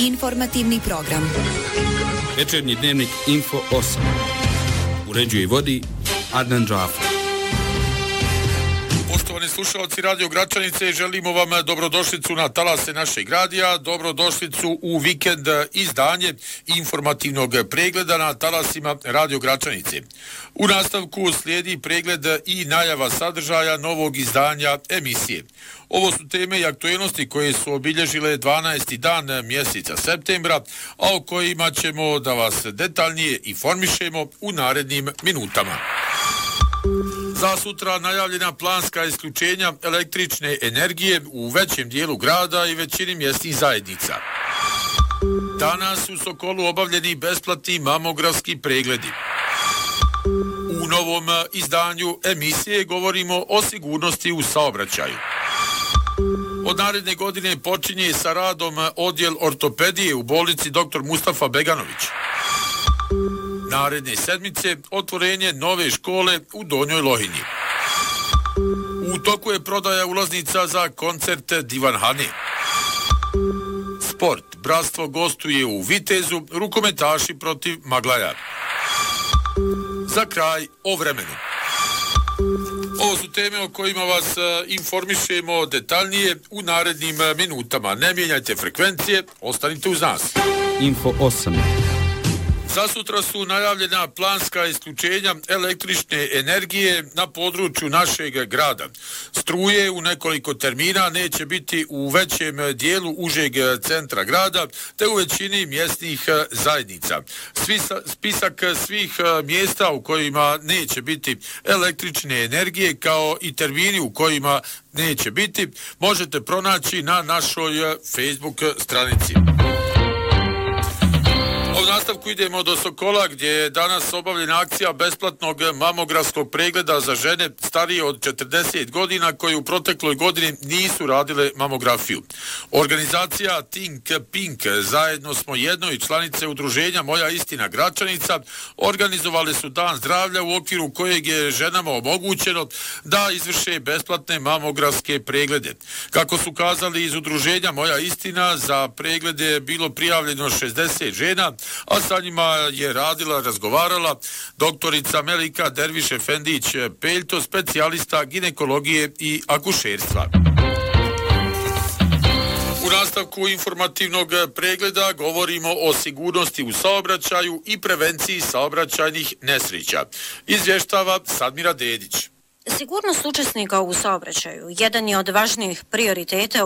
Informativni program. Večernji dnevnik Info 8. Uređuje i vodi Adnan Džafar. Poštovani slušalci Radio Gračanice, želimo vam dobrodošlicu na talase našeg radija, dobrodošlicu u vikend izdanje informativnog pregleda na talasima Radio Gračanice. U nastavku slijedi pregled i najava sadržaja novog izdanja emisije. Ovo su teme i aktuelnosti koje su obilježile 12. dan mjeseca septembra, a o kojima ćemo da vas detaljnije informišemo u narednim minutama. Za sutra najavljena planska isključenja električne energije u većem dijelu grada i većini mjesnih zajednica. Danas u Sokolu obavljeni besplatni mamografski pregledi. U novom izdanju emisije govorimo o sigurnosti u saobraćaju. Od naredne godine počinje sa radom odjel ortopedije u bolnici dr. Mustafa Beganović. Naredne sedmice otvorenje nove škole u Donjoj Lohinji. U toku je prodaja ulaznica za koncert Divan Hane. Sport. Bratstvo gostuje u Vitezu, rukometaši protiv Maglaja. Za kraj o vremenu. Ovo su teme o kojima vas informišemo detaljnije u narednim minutama. Ne mijenjajte frekvencije, ostanite uz nas. Info 8. Za sutra su najavljena planska isključenja električne energije na području našeg grada. Struje u nekoliko termina neće biti u većem dijelu užeg centra grada, te u većini mjesnih zajednica. Spisak svih mjesta u kojima neće biti električne energije, kao i termini u kojima neće biti, možete pronaći na našoj Facebook stranici. U nastavku idemo do Sokola, gdje je danas obavljena akcija besplatnog mamografskog pregleda za žene starije od 40 godina koje u protekloj godini nisu radile mamografiju. Organizacija Think Pink, zajedno smo jedno i članice udruženja Moja istina Gračanica, organizovali su dan zdravlja u okviru kojeg je ženama omogućeno da izvrše besplatne mamografske preglede. Kako su kazali iz udruženja Moja istina, za preglede je bilo prijavljeno 60 žena, a sa njima je radila, razgovarala doktorica Melika Derviš Efendić Peljto, specijalista ginekologije i akušerstva. U nastavku informativnog pregleda govorimo o sigurnosti u saobraćaju i prevenciji saobraćajnih nesreća. Izvještava Sadmira Dedić. Sigurnost učesnika u saobraćaju jedan je od važnijih prioriteta